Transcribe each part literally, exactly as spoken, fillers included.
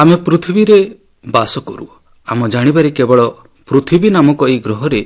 आमे पृथ्वी रे बास करू आम जानिबारे केवल पृथ्वी नामक एई ग्रहरे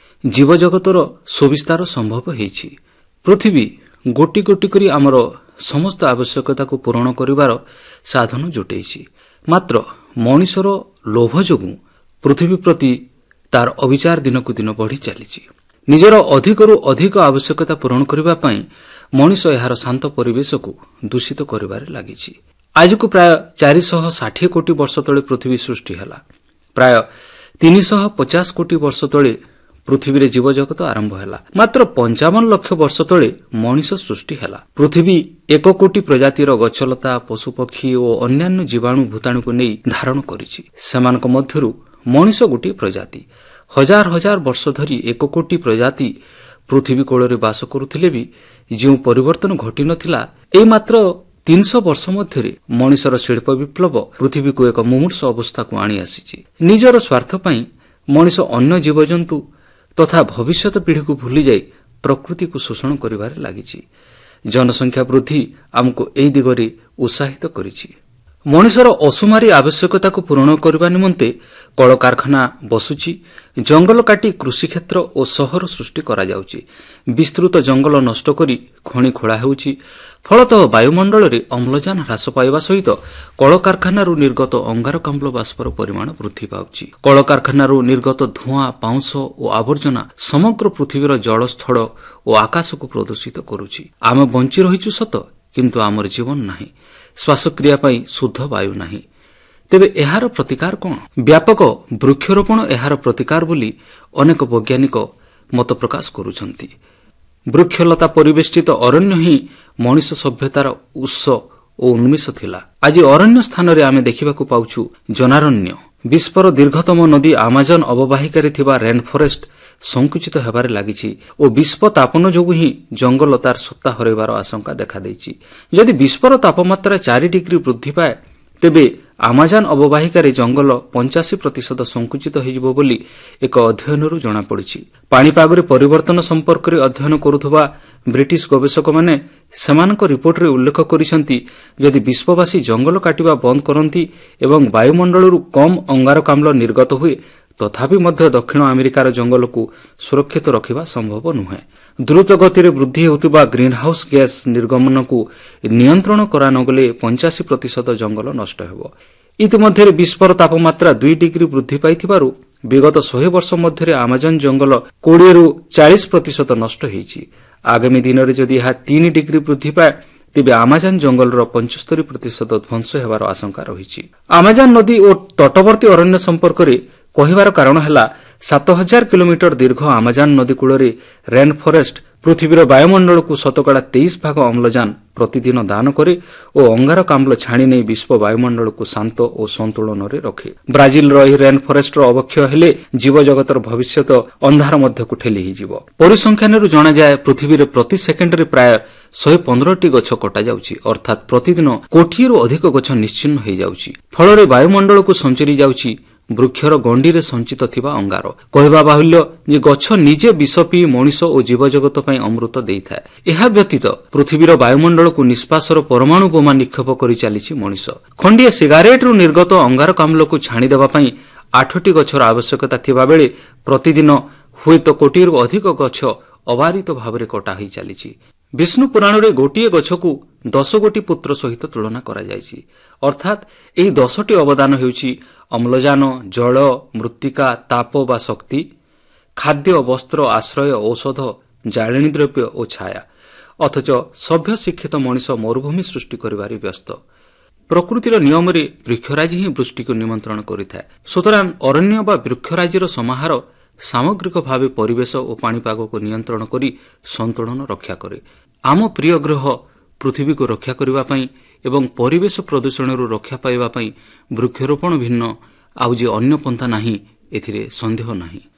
जीवजगतर सुविस्तार संभव होईछि। पृथ्वी गोटी गोटी करी आमर समस्त आवश्यकता को पूरण करिवार साधन जुटेइछि। मात्र मनुष्यर लोभ जोगु पृथ्वी प्रति तार अविचार दिनकु दिन बढ़ी चलीछि। निजर अधिकरु अधिक आवश्यकता पूरण करिबा पई मनुष्य एहार शांत परिवेश को दूषित करिबारे लागिछि। आज को प्राय चार सौ साठ कोटी वर्ष तले पृथ्वी सृष्टि हला। प्राय तीन सौ पचास कोटी वर्ष तले पृथ्वी रे जीवजगत आरंभ हला। मात्र पंचावन लक्ष वर्ष तले मनुष्य सृष्टि हला। पृथ्वी एक कोटी प्रजातिर गछलता पशुपक्षी और अन्यान्य जीवाणु भूताणु को नहीं धारण करिछि। सेमानक मध्यरु मनुष्य गोटी प्रजाति। हजार हजार वर्ष धरी एक कोटी प्रजाति पृथ्वी कोଳରେ बास करुथिले भी जो परिवर्तन घटी नथिला ए मात्र तीन सौ वर्ष मध्यरे मनुष्यर शिल्प विप्लव पृथ्वी को एक मुमूर्ष अवस्था को आनी आसीछि। निजर स्वार्थ पई मनुष्य अन्य जीवजंतु तथा भविष्यत पीढ़ी को भूली जाई प्रकृति को शोषण करिबारे लागिछि। जनसंख्या वृद्धि हमको एई दिगरे उत्साहित करिछि। मनुष्यर असुमारी आवश्यकता को पूरण करबा निमंते कलकारखाना बसुछि। जंगल काटी कृषि क्षेत्र और सहर सृष्टि करा जाउछि। विस्तृत जंगल नष्ट करी खଣି खोला हेउछि। फलतः वायुमंडल रे अम्लजान ह्रास पाइबा सहित कलकारखानारू निर्गत अंगारकाम्ल बाष्पर परिमाण वृद्धि पाउछि। कलकारखानारू निर्गत धुआं पाउंस और आवर्जना समग्र पृथ्वीर जल स्थल और आकाश को प्रदूषित करुछि। आमे बंची रहिछु सत किंतु आमर जीवन नाही। श्वासक्रिया पई शुद्ध वायु नाही। तेबे एहार प्रतिकार कोन? व्यापक वृक्षरोपण एहार प्रतिकार बोली अनेक वैज्ञानिक मत प्रकाश करुछंती। वृक्षलता परिवेष्टित अरण्य ही मनुष्य सभ्यतार उत्स और उन्मेष थिला। आज अरण्य स्थान रे आमे देखिबाकू पाउछु जनारण्य। विश्वर दीर्घतम नदी आमाजन अववाहिकारी थिबा रेन फॉरेस्ट संकुचित हेबारे लागिछि और विश्व तापन जोगु ही जंगल तार सत्ता हरैबार आशंका देखा दैछि। यदि विश्वर तापमात्रा चार डिग्री वृद्धि पाए तेबे आमाजन अववाहिकारी जंगल पचासी प्रतिशत संकुचित होइजिबो बोली एक अध्ययनरू जणा पड़िछि। पाणीपागरे परिवर्तन संपर्क रे अध्ययन करुथबा ब्रिटिश गवेषक माने सेमानक रिपोर्ट रे उल्लेख करिसंती यदि विश्ववासी जंगल काटिबा बंद करंती एवं वायुमंडलरू कम अंगारकाम्ल निर्गत हुए तथापि मध्य दक्षिण अमेरिकार जंगल को सुरक्षित रखिबा संभव नुहे। द्रुत गति रे वृद्धि होतबा ग्रीन हाउस गैस निर्गमन को नियंत्रण करा नगले पचासी प्रतिशत जंगल नष्ट हेबो। इतिमध्ये विश्वर तापमात्रा दुई डिग्री वृद्धि पाइथिबारु विगत सौ वर्ष मध्य आमाजन जंगल बीस रु चालीस प्रतिशत नष्ट होईछि। आगामी दिन रे जदि यह तीन डिग्री वृद्धि पाए तेबे आमाजन जंगल पचहत्तर प्रतिशत ध्वंस हेबार आशंका रहिछि। आमाजन नदी और तटवर्ती अरण्य संपर्क रे कहिबार कारण हैला सात हजार किलोमीटर दीर्घ आमाजन नदी कूଳରେ रेन फॉरेस्ट पृथ्वीर वायुमंडल को शतकड़ा तेईस भाग अम्लजान प्रतिदिन दान करे और अंगारकाम्ल छाणी नहीं विश्व वायुमंडल को शांत और संतुलन रे रखे। ब्राजिल रही रेन फॉरेस्ट अवक्षय हेले जीवजगतर भविष्यत अंधार मध्य को ठेली हिजिबो। परिसंख्यान जना जाए पृथ्वी प्रति सेकेंड रे प्राय शहे पंद्रह टी गछ कटा जाउछि अर्थात प्रतिदिन कोटिए रु अधिक गछ निश्चिन्न हो जाउछि। फल वायुमंडल को संचरी जाउछि वृक्षर गंडी रे संचित थिबा अंगार। कहवा बाहुल्य जे गछ निजे विष पी मनुष्य और जीवजगत पई अमृत देइथाय। एहा व्यतीत पृथ्वीर वायुमंडल को निष्पासर परमाणु बोमा निक्षेप करि चालिछि मनुष्य। खंडिए सिगारेट रु निर्गत अंगारकाम्ल को छाणी देबा पई आठटी गछर आवश्यकता थिबा बेले प्रतिदिन हुएत कोटिएरु अधिक गछ अबारित भावरे कटा होई चालिछि। विष्णु पुराण रे गोटिए गछ को दस गोटी पुत्र सहित तुलना करा जायछि अर्थात एही दसटी अवदान हेउछि अम्लजान, जल, मृत्तिका, ताप बा शक्ति, खाद्य, वस्त्र, आश्रय, औषध, जाळेणी द्रव्य और छाया। अथच सभ्य शिक्षित मनुष्य मरुभूमि सृष्टि करिबारे व्यस्त। प्रकृतिर नियम रे वृक्षराज ही वृष्टि को निमंत्रण करिथाय। सुतरां अरण्य बा वृक्षराजीर समाहार सामग्रिक भावे परिवेश और पाणीपाग को नियंत्रण करी संतुलन रक्षा करे। आम प्रिय ग्रह पृथ्वी को रक्षा करिबा पई एवं परिवेश प्रदूषण रक्षा पाइबा पई वृक्षरोपण भिन्न आउ जे अन्य पंथा नाही एथिरे संदेह नाही।